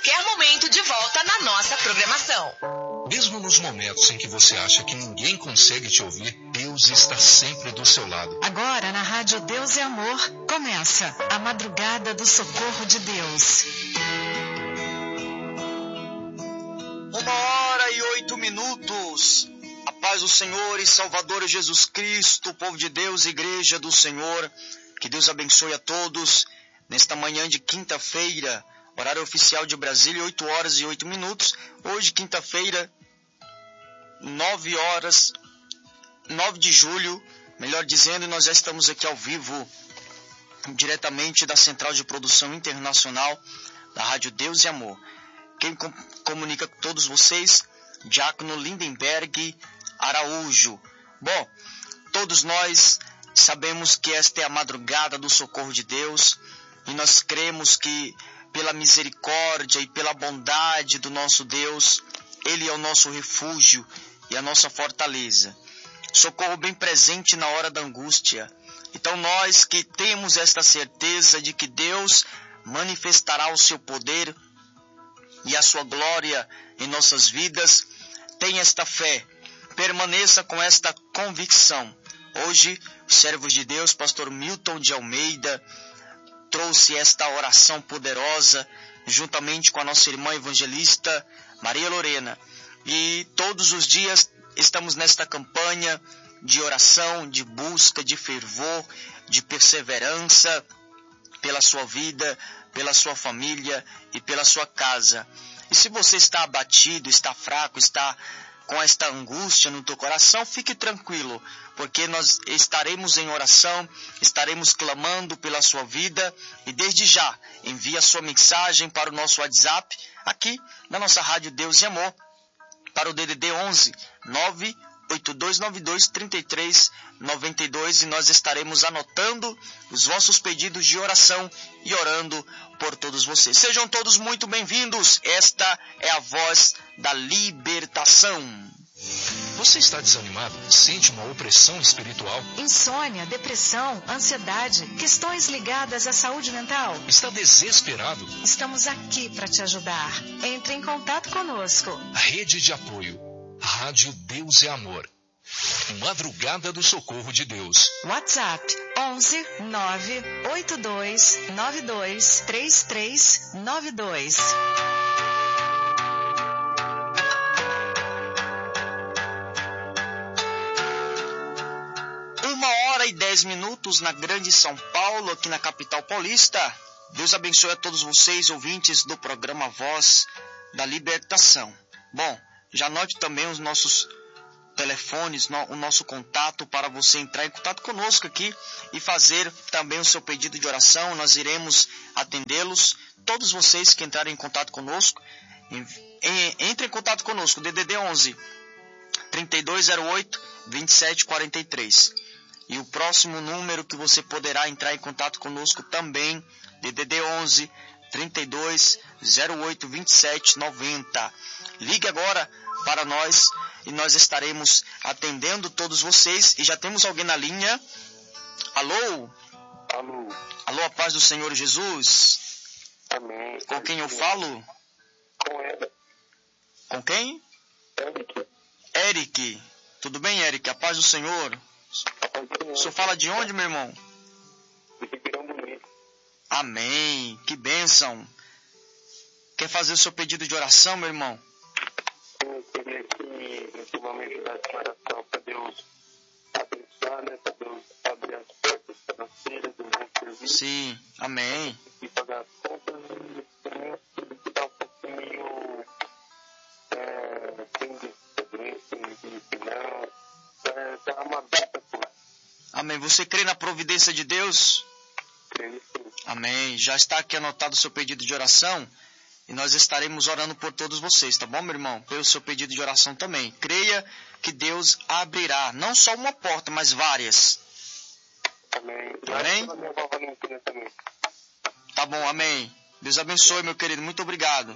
qualquer momento de volta na nossa programação. Mesmo nos momentos em que você acha que ninguém consegue te ouvir, Deus está sempre do seu lado. Agora, na Rádio Deus é Amor, começa a Madrugada do Socorro de Deus. 1h08. A paz do Senhor e Salvador Jesus Cristo, povo de Deus, Igreja do Senhor. Que Deus abençoe a todos nesta manhã de quinta-feira, horário oficial de Brasília, 8h08. Hoje, quinta-feira, 9 de julho, melhor dizendo, nós já estamos aqui ao vivo, diretamente da Central de Produção Internacional da Rádio Deus e Amor. Quem comunica com todos vocês, Diácono Lindenberg Araújo. Bom, todos nós sabemos que esta é a madrugada do socorro de Deus e nós cremos que pela misericórdia e pela bondade do nosso Deus, Ele é o nosso refúgio e a nossa fortaleza. Socorro bem presente na hora da angústia. Então nós que temos esta certeza de que Deus manifestará o seu poder e a sua glória em nossas vidas, tenha esta fé, permaneça com esta convicção. Hoje, os servos de Deus, pastor Milton de Almeida, trouxe esta oração poderosa, juntamente com a nossa irmã evangelista Maria Lorena. E todos os dias estamos nesta campanha de oração, de busca, de fervor, de perseverança pela sua vida, pela sua família e pela sua casa. E se você está abatido, está fraco, está com esta angústia no teu coração, fique tranquilo, porque nós estaremos em oração, estaremos clamando pela sua vida, e desde já envie a sua mensagem para o nosso WhatsApp, aqui na nossa Rádio Deus e Amor, para o DDD 11 98292 3392, e nós estaremos anotando os vossos pedidos de oração e orando por todos vocês. Sejam todos muito bem-vindos. Esta é a voz da libertação. Você está desanimado? Sente uma opressão espiritual? Insônia, depressão, ansiedade, questões ligadas à saúde mental? Está desesperado? Estamos aqui para te ajudar. Entre em contato conosco. Rede de apoio. Rádio Deus é Amor. Madrugada do Socorro de Deus. WhatsApp 11 982 92 3392. 1h10 na grande São Paulo, aqui na capital paulista. Deus abençoe a todos vocês, ouvintes do programa Voz da Libertação. Bom, já anote também os nossos telefones, o nosso contato para você entrar em contato conosco aqui e fazer também o seu pedido de oração. Nós iremos atendê-los. Todos vocês que entrarem em contato conosco, entre em contato conosco, DDD 11 3208 2743. E o próximo número que você poderá entrar em contato conosco também, DDD 11 3208 2790. Ligue agora para nós e nós estaremos atendendo todos vocês. E já temos alguém na linha. Alô? Alô? Alô, a paz do Senhor Jesus. Amém. Com quem eu falo? Com ela. Com quem? Eric. Eric. Tudo bem, Eric? A paz do Senhor. O senhor fala de onde, meu irmão? De Ribeirão Bonito. Amém. Que bênção. Quer fazer o seu pedido de oração, meu irmão? Eu queria que nesse momento da oração para Deus abençoar, né? Para Deus abrir as portas financeiras do meu serviço. Sim. Amém. E pagar as contas e também ficar um pouquinho sem de finanças. Dar uma data por lá. Amém. Você crê na providência de Deus? Creio sim. Amém. Já está aqui anotado o seu pedido de oração e nós estaremos orando por todos vocês, tá bom, meu irmão? Pelo seu pedido de oração também. Creia que Deus abrirá, não só uma porta, mas várias. Amém. Amém? Pela minha avó Valentina também. Tá bom, amém. Deus abençoe, meu querido. Muito obrigado.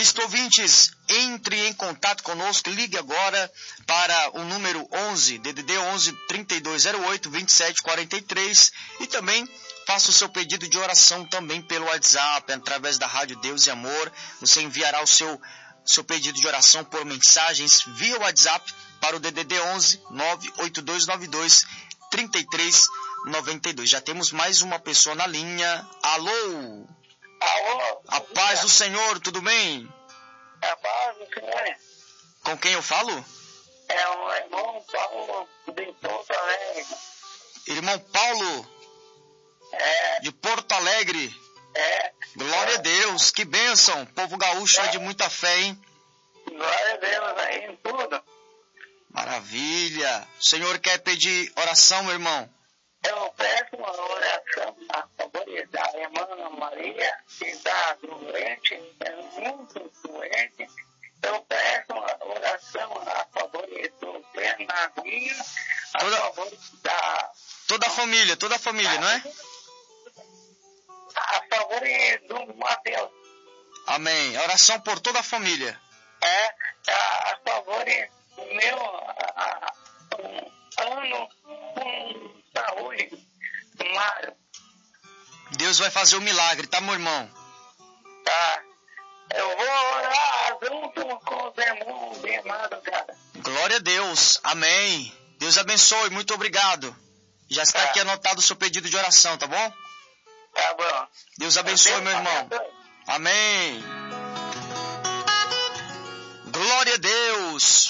isto, ouvintes, entre em contato conosco, ligue agora para o número 11, DDD 11 3208 2743 e também faça o seu pedido de oração também pelo WhatsApp, através da Rádio Deus e Amor. Você enviará o seu pedido de oração por mensagens via WhatsApp para o DDD 11 98292 3392. Já temos mais uma pessoa na linha. Alô? Alô? A paz do Senhor, tudo bem? A paz do Senhor. Com quem eu falo? É o irmão Paulo de Porto Alegre. Irmão Paulo, de Porto Alegre. Glória a Deus, que bênção. Povo gaúcho é de muita fé, hein? Glória a Deus aí em tudo. Maravilha. O senhor quer pedir oração, meu irmão? Eu peço uma oração a favor da irmã Maria, que está doente, muito doente. Eu peço uma oração a favor do Bernardinho, favor da... Toda a família, não é? A favor do Mateus. Amém. Oração por toda a família. A favor do meu ano com saúde, Mário. Deus vai fazer o milagre, tá, meu irmão? Tá. Eu vou orar junto com os irmãos de madrugada. Glória a Deus. Amém. Deus abençoe. Muito obrigado. Já está aqui anotado o seu pedido de oração, tá bom? Tá bom. Deus abençoe, meu irmão. Amém. Glória a Deus.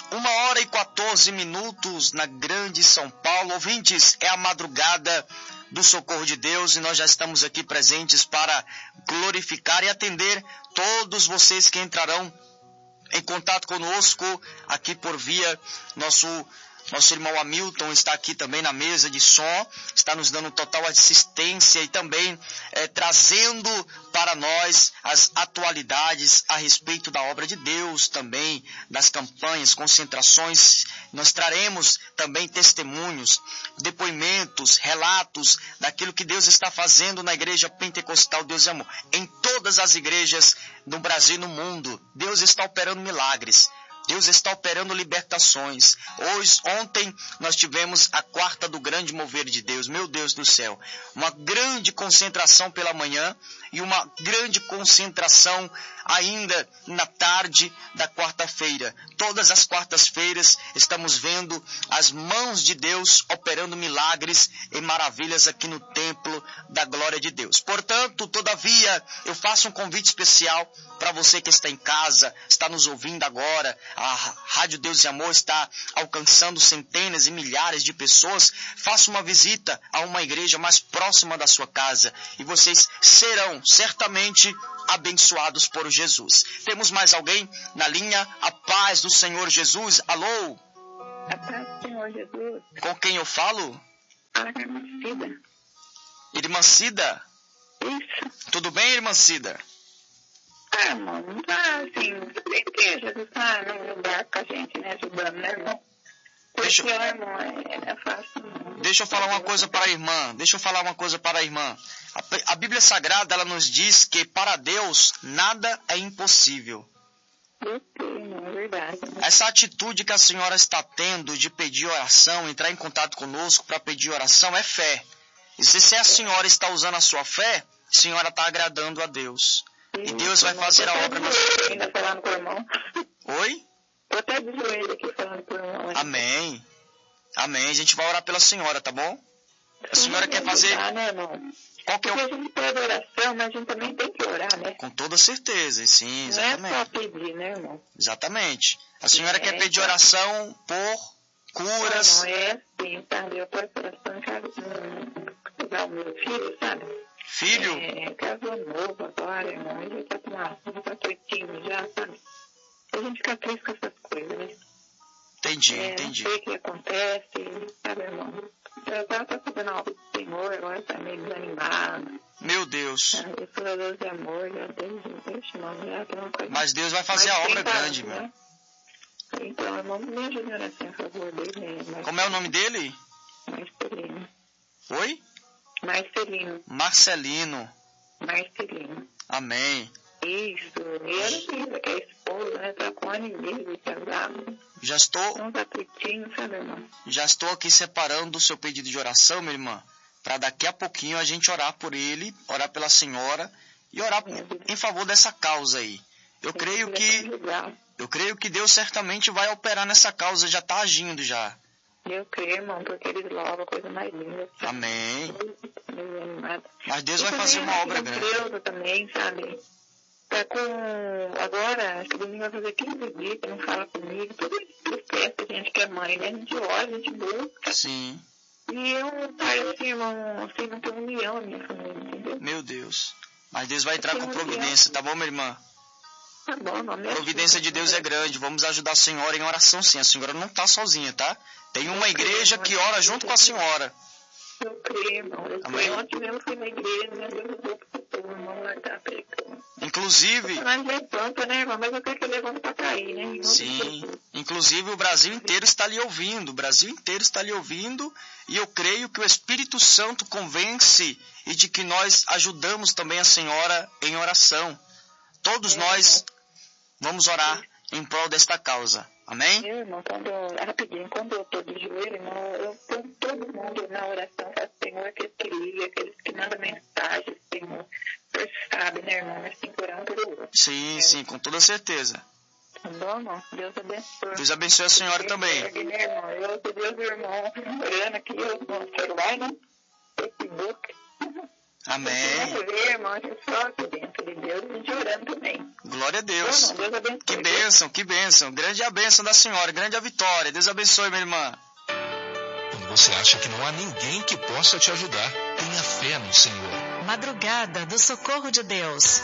1h14 na grande São Paulo. Ouvintes, é a madrugada do Socorro de Deus e nós já estamos aqui presentes para glorificar e atender todos vocês que entrarão em contato conosco aqui por via nosso irmão Hamilton está aqui também na mesa de som, está nos dando total assistência e também trazendo para nós as atualidades a respeito da obra de Deus, também das campanhas, concentrações. Nós traremos também testemunhos, depoimentos, relatos daquilo que Deus está fazendo na Igreja Pentecostal Deus e Amor. Em todas as igrejas no Brasil e no mundo, Deus está operando milagres. Deus está operando libertações. Ontem nós tivemos a quarta do grande mover de Deus. Meu Deus do céu. Uma grande concentração pela manhã e uma grande concentração ainda na tarde da quarta-feira. Todas as quartas-feiras estamos vendo as mãos de Deus operando milagres e maravilhas aqui no templo da glória de Deus. Portanto, todavia, eu faço um convite especial para você que está em casa, está nos ouvindo agora. A Rádio Deus e Amor está alcançando centenas e milhares de pessoas. Faça uma visita a uma igreja mais próxima da sua casa e vocês serão certamente abençoados por Jesus. Temos mais alguém na linha? A paz do Senhor Jesus. Alô? A paz do Senhor Jesus. Com quem eu falo? A irmã Cida. Irmã Cida? Isso. Tudo bem, irmã Cida? Irmão, não tá assim, a igreja está no lugar com a gente, né, ajudando, né, irmão? Porque, irmão, é fácil. Deixa eu falar uma coisa para a irmã. A Bíblia Sagrada, ela nos diz que para Deus nada é impossível. Eu sei, irmão, é verdade. Essa atitude que a senhora está tendo de pedir oração, entrar em contato conosco para pedir oração, é fé. E se a senhora está usando a sua fé, a senhora está agradando a Deus. E Deus vai fazer a obra na sua vida. Ainda falando com o irmão. Oi? Tô até de joelho aqui falando com o irmão. Amém. Amém. A gente vai orar pela senhora, tá bom? A senhora quer fazer... né, irmão? Qual que é o... Porque a gente pede oração, mas a gente também tem que orar, né? Com toda certeza, sim, exatamente. Não é só pedir, né, irmão? Exatamente. A senhora quer pedir oração por curas... Não, é assim, sabe? Eu peço oração, sabe? O meu filho, sabe? Filho? Casou novo agora, irmão. Ele tá com tá coitinho já, sabe? A gente fica triste com essas coisas, né? Entendi. Não sei o que acontece, sabe, irmão? Eu tava fazendo a obra do Senhor, agora tá meio desanimado. Meu Deus. Eu sou a Deus de amor, já deixa, irmão, já tem uma coisa. Mas Deus vai fazer a obra grande, meu. Né? Então, irmão, me ajuda nessa a favor dele. Como é o nome dele? Marcelino. Oi? Marcelino. Marcelino. Marcelino. Amém. Isso, e ela diz que é esposa, né? Tá com 1 ano e meio de casado. Já estou, Não tá pretinho, sabe, irmão? já estou aqui separando o seu pedido de oração, minha irmã, para daqui a pouquinho a gente orar por ele, orar pela senhora e orar em favor dessa causa aí. Eu creio que Deus certamente vai operar nessa causa, já está agindo já. Eu creio, irmão, porque eles louvam a coisa mais linda. Sabe? Amém. Mas Mas Deus vai fazer uma obra grande. Deus também, sabe? Tá com... Agora, acho que domingo vai fazer 15 dias que não fala comigo. Tudo esquece a gente que é mãe, né? A gente olha, a gente busca. Sim. E eu, pai, assim, irmão, assim, não tenho união na minha família, entendeu? Meu Deus. Mas Deus vai entrar com providência, tá bom, minha irmã? Tá bom, não me A providência de Deus é grande. Vamos ajudar a senhora em oração, sim. A senhora não está sozinha, tá? Tem uma igreja que ora junto com a senhora. Eu creio, irmão. Eu Amém. creio. Ontem mesmo fui na igreja, né? Deus mudou pro irmão lá da pregando. Inclusive, Nós levanta, né, irmão? Mas eu quero que eu levante pra cair, né? Em nome de sim, Jesus. inclusive o Brasil inteiro está lhe ouvindo. O Brasil inteiro está lhe ouvindo. E eu creio que o Espírito Santo convence e de que nós ajudamos também a senhora em oração. Todos nós vamos orar em prol desta causa. Amém? Meu irmão, rapidinho, quando eu estou de joelho, irmão, eu ponho todo mundo na oração, falo, Senhor, aqueles que ligam, aqueles que mandam mensagem, Senhor. Você sabe, né, irmão? Nós temos que orar um pelo outro. Sim, sim, com toda certeza. Tá bom, irmão? Deus abençoe. Deus abençoe a senhora também. Né, irmão? Eu tô Deus, irmão, orando aqui, eu no celular, né? Facebook. Amém. Você vê, irmão, a gente só aqui dentro de Deus e de orando também. Glória a Deus. Tá bom, Deus abençoe. Que bênção, que bênção. Grande é a bênção da senhora, grande é a vitória. Deus abençoe, minha irmã. Quando você acha que não há ninguém que possa te ajudar, tenha fé no Senhor. Madrugada do Socorro de Deus.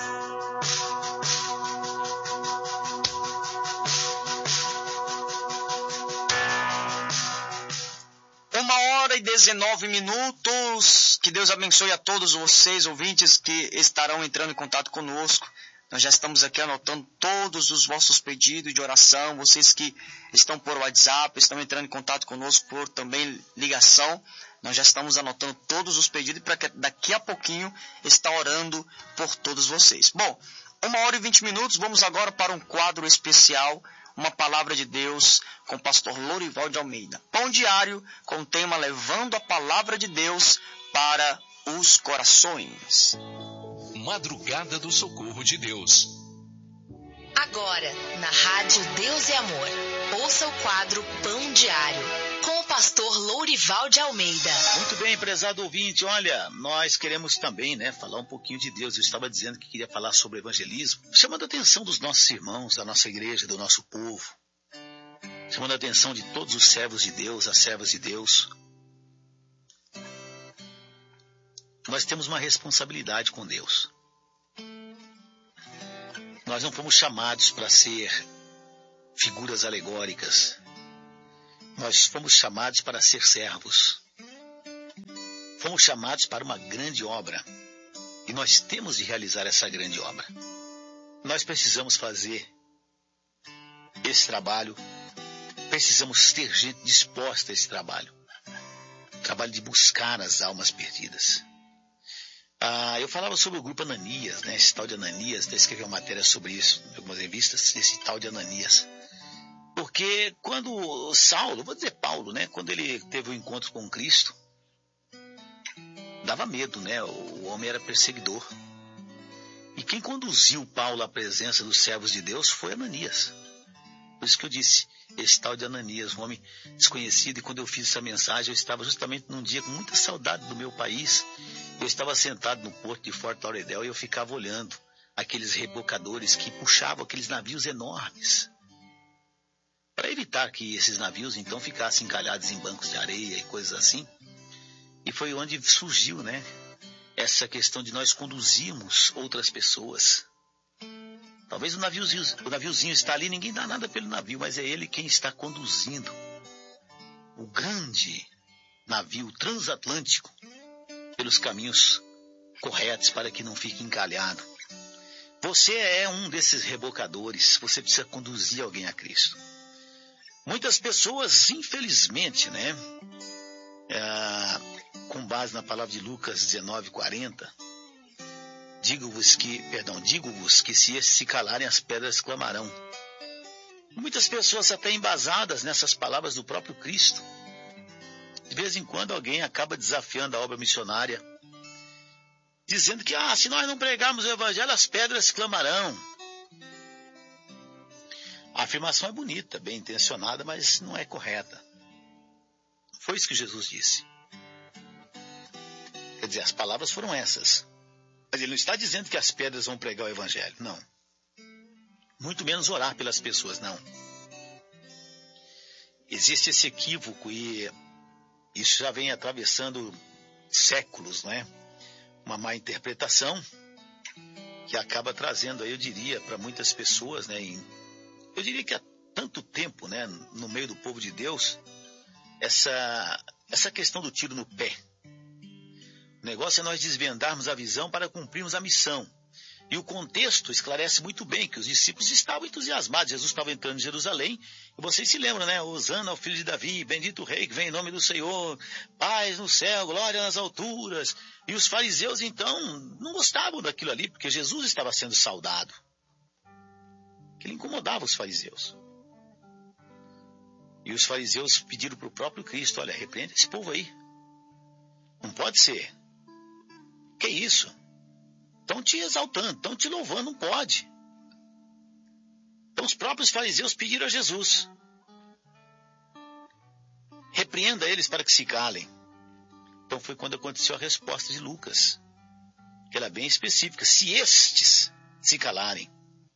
Uma hora e 19 minutos. Que Deus abençoe a todos vocês, ouvintes, que estarão entrando em contato conosco. Nós já estamos aqui anotando todos os vossos pedidos de oração. Vocês que estão por WhatsApp, estão entrando em contato conosco por também ligação. Nós já estamos anotando todos os pedidos para que daqui a pouquinho estar orando por todos vocês. Bom, 1h20, vamos agora para um quadro especial, uma palavra de Deus com o pastor Lourival de Almeida. Pão diário com o tema Levando a Palavra de Deus para os Corações. Madrugada do Socorro de Deus. Agora, na Rádio Deus e Amor, ouça o quadro Pão Diário, com o pastor Lourival de Almeida. Muito bem, prezado ouvinte, olha, nós queremos também, falar um pouquinho de Deus. Eu estava dizendo que queria falar sobre evangelismo, chamando a atenção dos nossos irmãos, da nossa igreja, do nosso povo, chamando a atenção de todos os servos de Deus, as servas de Deus. Nós temos uma responsabilidade com Deus. Nós não fomos chamados para ser figuras alegóricas. Nós fomos chamados para ser servos. Fomos chamados para uma grande obra. E nós temos de realizar essa grande obra. Nós precisamos fazer esse trabalho. Precisamos ter gente disposta a esse trabalho. Trabalho de buscar as almas perdidas. Eu falava sobre o grupo Ananias, esse tal de Ananias, até escrevi uma matéria sobre isso, em algumas revistas, esse tal de Ananias. Porque quando Saulo, vou dizer Paulo, quando ele teve o encontro com Cristo, dava medo, o homem era perseguidor. E quem conduziu Paulo à presença dos servos de Deus foi Ananias. Por isso que eu disse, esse tal de Ananias, um homem desconhecido, e quando eu fiz essa mensagem, eu estava justamente num dia com muita saudade do meu país. Eu estava sentado no porto de Fort Lauderdale e eu ficava olhando aqueles rebocadores que puxavam aqueles navios enormes, para evitar que esses navios então ficassem encalhados em bancos de areia e coisas assim. E foi onde surgiu, essa questão de nós conduzirmos outras pessoas. Talvez o naviozinho está ali, ninguém dá nada pelo navio, mas é ele quem está conduzindo o grande navio transatlântico pelos caminhos corretos para que não fique encalhado. Você é um desses rebocadores, você precisa conduzir alguém a Cristo. Muitas pessoas, infelizmente, com base na palavra de Lucas 19:40, digo-vos que se estes se calarem, as pedras clamarão. Muitas pessoas até embasadas nessas palavras do próprio Cristo. De vez em quando alguém acaba desafiando a obra missionária, dizendo que, se nós não pregarmos o evangelho, as pedras clamarão. A afirmação é bonita, bem intencionada, mas não é correta. Foi isso que Jesus disse. Quer dizer, as palavras foram essas. Mas ele não está dizendo que as pedras vão pregar o evangelho, não. Muito menos orar pelas pessoas, não. Existe esse equívoco e isso já vem atravessando séculos, não é? Uma má interpretação que acaba trazendo, eu diria, para muitas pessoas, né? Eu diria que há tanto tempo, né, no meio do povo de Deus, essa questão do tiro no pé. O negócio é nós desvendarmos a visão para cumprirmos a missão. E o contexto esclarece muito bem que os discípulos estavam entusiasmados. Jesus estava entrando em Jerusalém. E vocês se lembram, né? Hosana ao filho de Davi, bendito o rei que vem em nome do Senhor, paz no céu, glória nas alturas. E os fariseus, então, não gostavam daquilo ali, porque Jesus estava sendo saudado. Aquilo incomodava os fariseus. E os fariseus pediram para o próprio Cristo, olha, repreende esse povo aí. Não pode ser. Que isso? Estão te exaltando, estão te louvando, não pode. Então os próprios fariseus pediram a Jesus. Repreenda eles para que se calem. Então foi quando aconteceu a resposta de Lucas, que era bem específica. Se estes se calarem,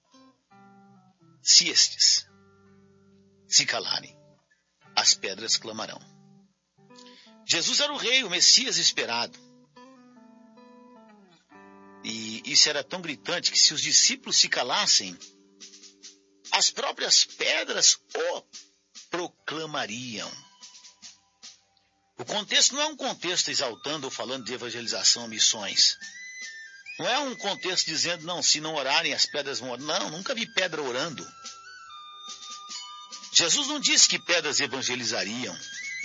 se estes se calarem, as pedras clamarão. Jesus era o rei, o Messias esperado. E isso era tão gritante que se os discípulos se calassem, as próprias pedras o proclamariam. O contexto não é um contexto exaltando ou falando de evangelização ou missões. Não é um contexto dizendo, não, se não orarem as pedras vão orar. Não, nunca vi pedra orando. Jesus não disse que pedras evangelizariam.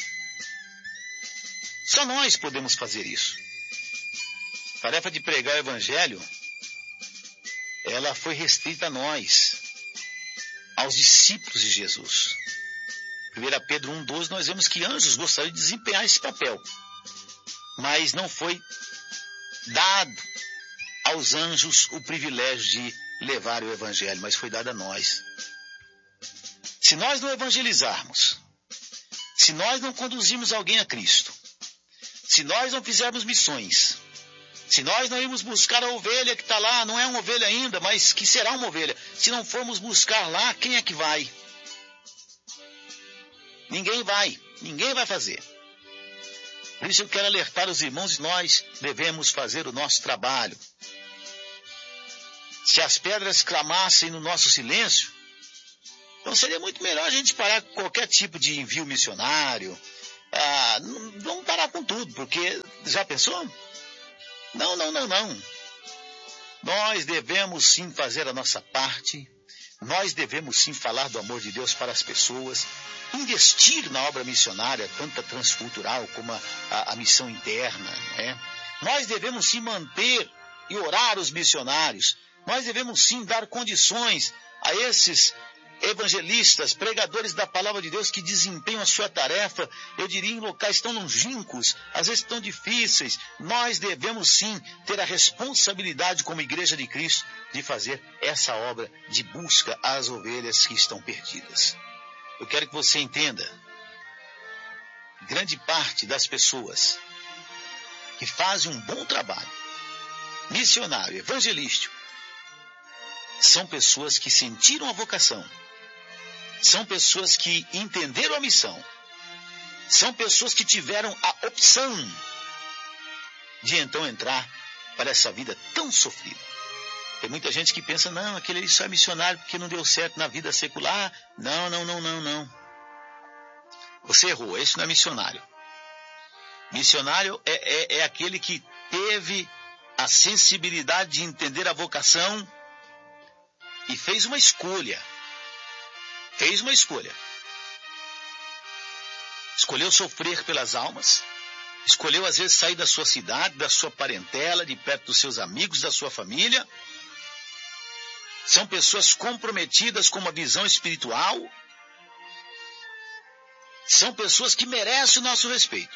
Só nós podemos fazer isso. A tarefa de pregar o evangelho, ela foi restrita a nós, aos discípulos de Jesus. 1 Pedro 1,12, nós vemos que anjos gostariam de desempenhar esse papel, mas não foi dado aos anjos o privilégio de levar o evangelho, mas foi dado a nós. Se nós não evangelizarmos, se nós não conduzirmos alguém a Cristo, se nós não fizermos missões, se nós não irmos buscar a ovelha que está lá, não é uma ovelha ainda, mas que será uma ovelha. Se não formos buscar lá, quem é que vai? Ninguém vai fazer. Por isso eu quero alertar os irmãos, nós devemos fazer o nosso trabalho. Se as pedras clamassem no nosso silêncio, então seria muito melhor a gente parar com qualquer tipo de envio missionário. Vamos parar com tudo, porque já pensou? Não. Nós devemos sim fazer a nossa parte. Nós devemos sim falar do amor de Deus para as pessoas. Investir na obra missionária, tanto a transcultural como a missão interna. Né? Nós devemos sim manter e orar os missionários. Nós devemos sim dar condições a esses evangelistas, pregadores da palavra de Deus que desempenham a sua tarefa, eu diria em locais tão longínquos, às vezes tão difíceis. Nós devemos sim ter a responsabilidade como Igreja de Cristo de fazer essa obra de busca às ovelhas que estão perdidas. Eu quero que você entenda, grande parte das pessoas que fazem um bom trabalho missionário, evangelístico, são pessoas que sentiram a vocação, são pessoas que entenderam a missão, são pessoas que tiveram a opção de então entrar para essa vida tão sofrida. Tem muita gente que pensa, não, aquele ali só é missionário porque não deu certo na vida secular. Não. Você errou, esse não é missionário. Missionário é aquele que teve a sensibilidade de entender a vocação e fez uma escolha. Escolheu sofrer pelas almas, Escolheu, às vezes, sair da sua cidade, da sua parentela, de perto dos seus amigos, da sua família. São pessoas comprometidas com uma visão espiritual. São pessoas que merecem o nosso respeito.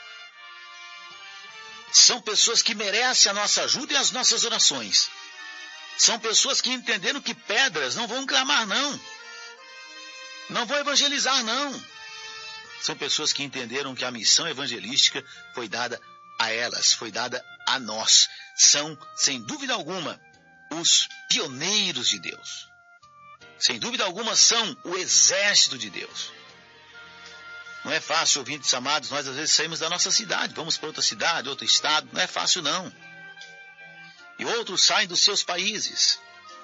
São pessoas que merecem a nossa ajuda e as nossas orações. São pessoas que entenderam que pedras não vão clamar, não. Não vão evangelizar, não. São pessoas que entenderam que a missão evangelística foi dada a elas, foi dada a nós. São, sem dúvida alguma, os pioneiros de Deus. Sem dúvida alguma, são o exército de Deus. Não é fácil, ouvintes amados, nós às vezes saímos da nossa cidade, vamos para outra cidade, outro estado, não é fácil não. E outros saem dos seus países.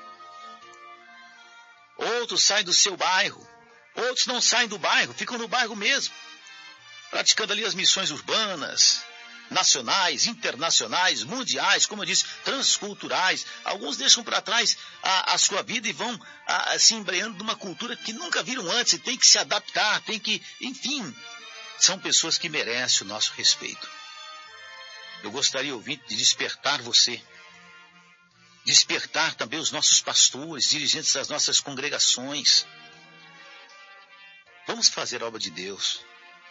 Outros saem do seu bairro. Outros não saem do bairro, ficam no bairro mesmo, praticando ali as missões urbanas, nacionais, internacionais, mundiais, como eu disse, transculturais. Alguns deixam para trás a sua vida e vão se embreando numa cultura que nunca viram antes e tem que se adaptar, tem que, enfim, são pessoas que merecem o nosso respeito. Eu gostaria, ouvinte, de despertar você, despertar também os nossos pastores, dirigentes das nossas congregações. Vamos fazer a obra de Deus.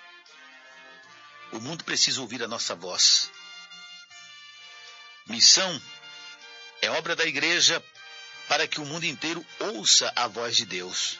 O mundo precisa ouvir a nossa voz. Missão é obra da igreja para que o mundo inteiro ouça a voz de Deus.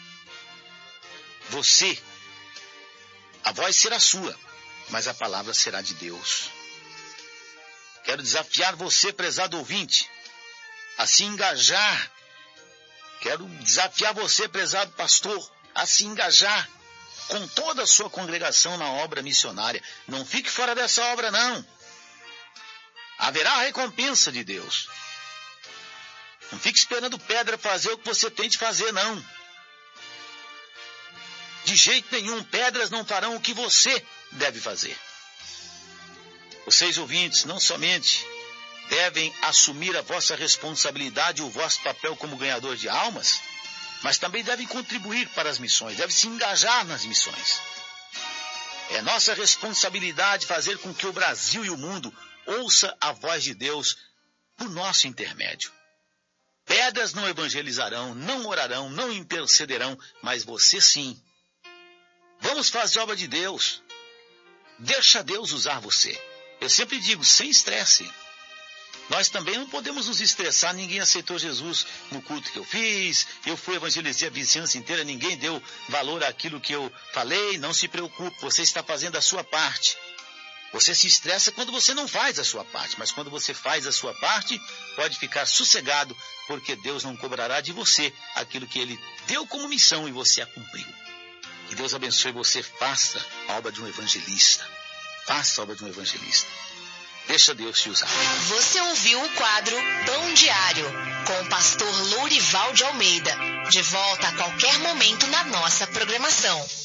Você, a voz será sua, mas a palavra será de Deus. Quero desafiar você, prezado ouvinte, a se engajar. Quero desafiar você, prezado pastor, a se engajar com toda a sua congregação na obra missionária. Não fique fora dessa obra, não. Haverá a recompensa de Deus. Não fique esperando pedra fazer o que você tem de fazer, não. De jeito nenhum, pedras não farão o que você deve fazer. Vocês, ouvintes, não somente devem assumir a vossa responsabilidade e o vosso papel como ganhador de almas, mas também devem contribuir para as missões, devem se engajar nas missões. É nossa responsabilidade fazer com que o Brasil e o mundo ouça a voz de Deus por nosso intermédio. Pedras não evangelizarão, não orarão, não intercederão, mas você sim. Vamos fazer a obra de Deus. Deixa Deus usar você. Eu sempre digo, sem estresse. Nós também não podemos nos estressar, ninguém aceitou Jesus no culto que eu fiz, eu fui evangelizar a vizinhança inteira, ninguém deu valor àquilo que eu falei. Não se preocupe, você está fazendo a sua parte. Você se estressa quando você não faz a sua parte, mas quando você faz a sua parte, pode ficar sossegado, porque Deus não cobrará de você aquilo que Ele deu como missão e você a cumpriu. Que Deus abençoe você, faça a obra de um evangelista. Faça a obra de um evangelista. Deixa Deus te usar. Você ouviu o quadro Pão Diário, com o pastor Lourival de Almeida. De volta a qualquer momento na nossa programação.